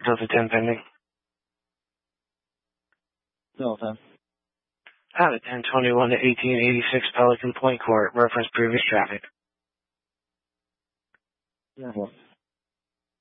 Delta 10 pending. Delta. Out of 1021 to 1886 Pelican Point Court, reference previous traffic. Yeah.